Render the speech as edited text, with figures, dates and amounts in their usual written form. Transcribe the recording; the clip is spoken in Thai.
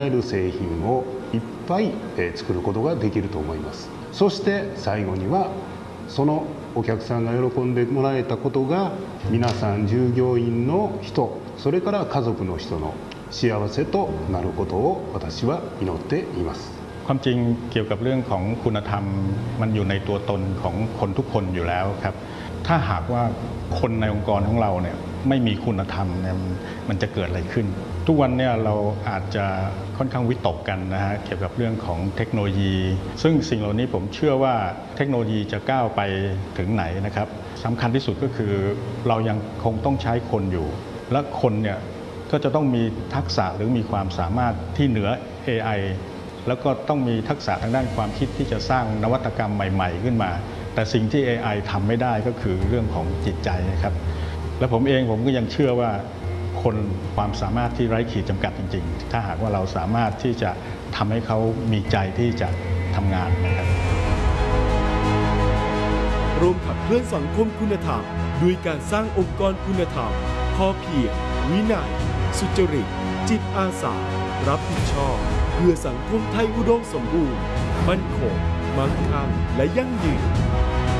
える製品をいっぱい作ることができると思います。そして最後にはそのお客さんが喜んでもらえたことが皆さん従業員の人、それから家族の人の幸せとなることを私は祈っています。 ความจริงเกี่ยวกับเรื่องของคุณธรรมมันอยู่ในตัวตนของคนทุกคนอยู่แล้วครับถ้าหากว่าคนในองค์กรของเราเนี่ยไม่มีคุณธรรมเนี่ยมันจะเกิดอะไรขึ้นทุกวันเนี่ยเราอาจจะค่อนข้างวิตกกันนะฮะเกี่ยวกับเรื่องของเทคโนโลยีซึ่งสิ่งเหล่านี้ผมเชื่อว่าเทคโนโลยีจะก้าวไปถึงไหนนะครับสำคัญที่สุดก็คือเรายังคงต้องใช้คนอยู่และคนเนี่ยก็จะต้องมีทักษะหรือมีความสามารถที่เหนือ AI แล้วก็ต้องมีทักษะทางด้านความคิดที่จะสร้างนวัตกรรมใหม่ๆขึ้นมาแต่สิ่งที่ AI ทำไม่ได้ก็คือเรื่องของจิตใจนะครับและผมก็ยังเชื่อว่าคนความสามารถที่ไร้ขีดจำกัดจริงๆถ้าหากว่าเราสามารถที่จะทำให้เขามีใจที่จะทำงานนะครับร่วมขับเคลื่อนสังคมคุณธรรมด้วยการสร้างองค์กรคุณธรรมพอเพียงวินัยสุจริตจิตอาสารับผิดชอบเพื่อสังคมไทยอุดมสมบูรณ์มั่นคงมั่งคั่งและยั่งยืน